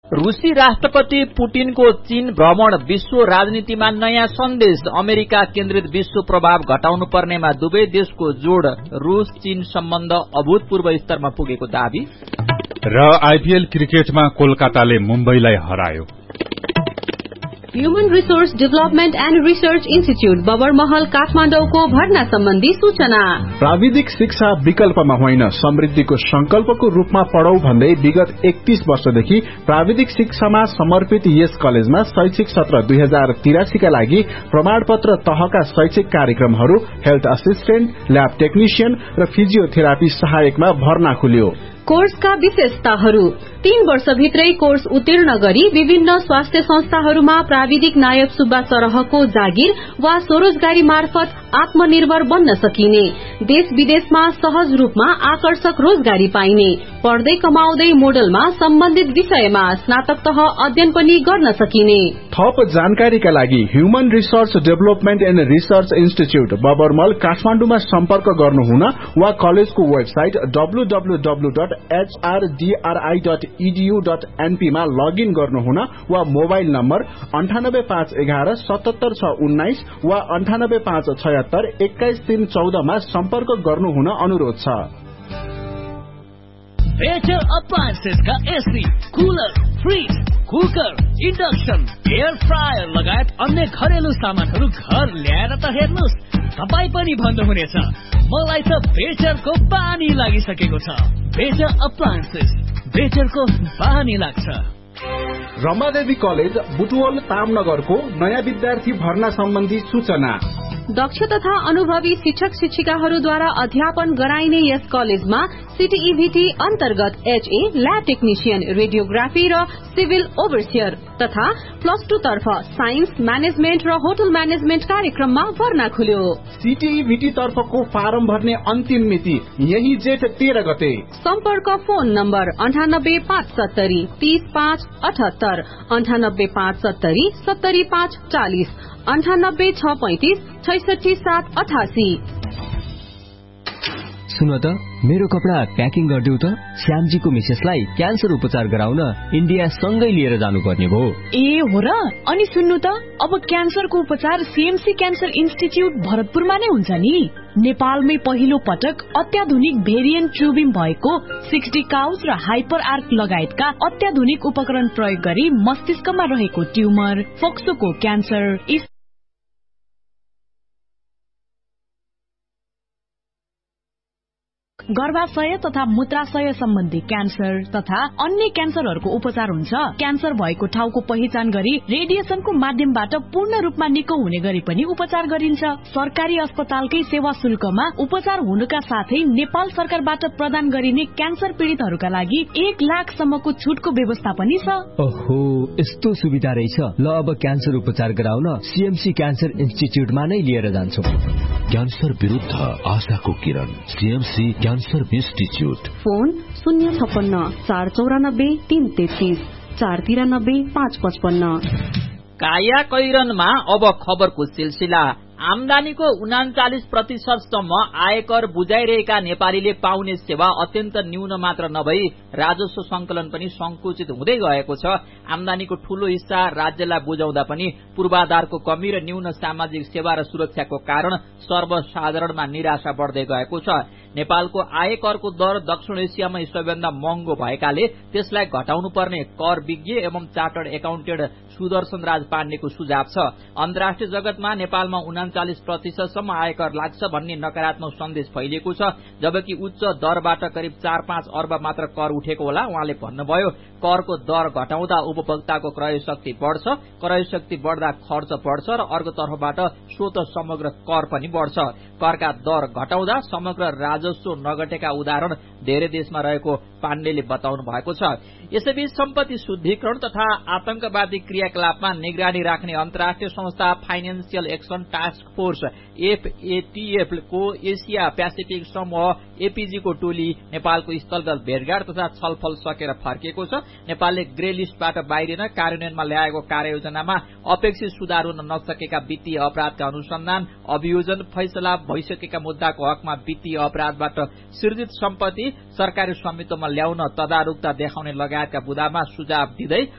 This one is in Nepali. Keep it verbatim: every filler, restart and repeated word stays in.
रूसी राष्ट्रपति पुटिनको चीन भ्रमण विश्व राजनीतिमा नयाँ सन्देश। अमेरिका केन्द्रित विश्व प्रभाव घटाउनु पर्नेमा दुवै देशको जोड। रूस चीन सम्बन्ध अभूतपूर्व स्तरमा पुगेको दावी। र आईपीएल क्रिकेटमा कोलकाताले मुम्बईलाई हरायो। Human resource development and research institute Babarmahal काठमाडौँको भर्ना सम्बन्धी सूचना। प्राविधिक शिक्षा विकल्पमा होइन समृद्धिको संकल्पको रूपमा पढौ भन्दै विगत एकतीस वर्षदेखि प्राविधिक शिक्षामा समर्पित यस कलेजमा शैक्षिक सत्र दुई हजार तिरासी का लागि प्रमाणपत्र तहका शैक्षिक कार्यक्रमहरू हेल्थ असिस्टेन्ट, ल्याब टेक्निशियन र फिजियोथेरापी सहायकमा भर्ना खुल्यो। कोर्सका विशेषताहरू: तीन वर्षभित्रै कोर्स उत्तीर्ण गरी विभिन्न स्वास्थ्य संस्थाहरूमा प्राविधिक नायब सुब्बा सरहको जागिर वा स्वरोजगारी मार्फत आत्मनिर्भर बन्न सकिने, देश विदेशमा सहज रूपमा आकर्षक रोजगारी पाइने, पढ्दै कमाउँदै मोडलमा सम्बन्धित विषयमा स्नातक तह अध्ययन पनि गर्न सकिने। थप जानकारीका लागि human resource development and research institute बबरमल काठमाडौँमा सम्पर्क गर्नुहुन वा कलेजको website W W W dot H R D R I dot E D you dot an P मा लगइन गर्नुहुन वा मोबाइल नम्बर अन्ठानब्बे पाँच एघार सतहत्तर छ उन्नाइस वा अन्ठानब्बे पाँच छयत्तर एक्काइस तीन चौधमा सम्पर्क गर्नुहुन अनुरोध छ। बेटर अप्लायन्सेस का AC, cooler, fridge, cooker, induction, air fryer लगायत अन्य घरेलु सामानहरू घर ल्याएर त हेर्नुस्, तपाई पनि भन्नुहुनेछ मलाई त बेटरको बानी लागिसकेको छ। बेटर अप्लायन्सेस, बेटरको बानी लाग्छ। रमादेवी कलेज बुटवल तामनगरको नयाँ विद्यार्थी भर्ना सम्बन्धी सूचना। दक्ष तथा अनुभवी शिक्षक शिक्षिकाहरूद्वारा अध्यापन गराइने यस कलेजमा सीटीईभीटी अन्तर्गत एचए, ल्याब टेक्निशियन, रेडियोग्राफी र सिभिल ओभरसियर तथा प्लस टू तर्फ साइन्स, म्यानेजमेन्ट र होटल म्यानेजमेन्ट कार्यक्रममा भर्ना खुल्यो। सीटीईभीटी तर्फको फारम भर्ने अन्तिम मिति यही जेठ तेह्र गते। सम्पर्क फोन नम्बर अन्ठानब्बे पाँच सत्तरी तीस पाँच अठहत्तर, अन्ठानब्बे पाँच सत्तरी सत्तरी पाँच चालिस, अन्ठानब्बे छ पैंतिस छैसठी सात अठासी। सुन त मेरो कपडा प्याकिङ गरिदेऊ त। श्यामजीको मिसेसलाई क्यान्सर उपचार गराउन इन्डिया सँगै लिएर जानुपर्ने भयो। ए हो र? अनि सुन्नु त, अब क्यान्सरको उपचार सीएमसी क्यान्सर इन्स्टिच्युट भरतपुरमा नै हुन्छ नि। नेपालमै पहिलो पटक अत्याधुनिक भेरिएन्ट ट्युबिङ भएको सिक्सटी काउज र हाइपर आर्क लगायतका अत्याधुनिक उपकरण प्रयोग गरी मस्तिष्कमा रहेको ट्युमर, फोक्सोको क्यान्सर, गर्भाशय तथा मूत्राशय सम्बन्धी क्यान्सर तथा अन्य क्यान्सरहरूको उपचार हुन्छ। क्यान्सर भएको ठाउँको पहिचान गरी रेडिएसनको माध्यमबाट पूर्ण रूपमा निको हुने गरी पनि उपचार गरिन्छ। सरकारी अस्पतालकै सेवा शुल्कमा उपचार हुनुका साथै नेपाल सरकारबाट प्रदान गरिने क्यान्सर पीड़ितहरूका लागि एक लाख सम्मको छुटको व्यवस्था पनि छ। ओहो, यस्तो सुविधा रहेछ। ल अब क्यान्सर उपचार गराउन सीएमसी क्यान्सर इन्स्टिच्युटमा नै लिएर जान्छौं। क्यान्सर विरुद्ध आशाको किरण, सीएमसी क्यान्सर इन्स्टिच्युट। फोन शून्य छप्पन्न चार चौरानब्बे तीन तेत्तीस, चार तिरानब्बे पाँच पचपन्न। काया कैरनमा अब खबरको सिलसिला। आमदानीको उनाचालिस प्रतिशतसम्म आयकर बुझाइरहेका नेपालीले पाउने सेवा अत्यन्त न्यून मात्र नभई राजस्व संकलन पनि संकुचित हुँदै गएको छ। आमदानीको ठूलो हिस्सा राज्यलाई बुझाउँदा पनि पूर्वाधारको कमी र न्यून सामाजिक सेवा र सुरक्षाको कारण सर्वसाधारणमा निराशा बढ्दै गएको छ। नेपालको आयकरको दर दक्षिण एसियामै सबैभन्दा महँगो भएकाले त्यसलाई घटाउनु पर्ने कर विज्ञ एवं चार्टर्ड एकाउन्टेन्ट सुदर्शन राज पाण्डेको सुझाव छ। अन्तर्राष्ट्रिय जगतमा नेपालमा उनाचालिस प्रतिशतसम्म आयकर लाग्छ भन्ने नकारात्मक सन्देश फैलिएको छ, जबकि उच्च दरबाट करिब चार पाँच अर्ब मात्र कर उठेको होला। उहाँले भन्नुभयो, करको दर घटाउँदा उपभोक्ताको क्रय शक्ति बढ्छ, क्रय शक्ति बढ्दा खर्च बढ्छ र अर्को तर्फबाट स्वत समग्र कर पनि बढ्छ। करका दर घटाउँदा समग्र राजस्व नघटेका उदाहरण धेरै देशमा रहेको पाण्डेले बताउनु भएको छ। यसैबीच सम्पत्ति शुद्धिकरण तथा आतंकवादी क्रियाकलापमा निगरानी राख्ने अन्तर्राष्ट्रिय संस्था financial action task force FATF को एसिया पेसिफिक समूह एपीजी को टोली नेपालको स्थलगत भेटघाट तथा छलफल सकेर फर्किएको छ। नेपालले ग्रे लिस्टबाट बाहिरिन कार्यान्वयनमा ल्याएको कार्ययोजनामा अपेक्षित सुधार हुन नसकेका वित्तीय अपराधका अनुसन्धान, अभियोजन, फैसला भइसकेका मुद्दाको हकमा वित्तीय अपराधबाट सृजित सम्पत्ति सरकारी स्वामित्वमा ल्याउन तदारुकता देखाउने लगायतका बुदामा सुझाव दिँदै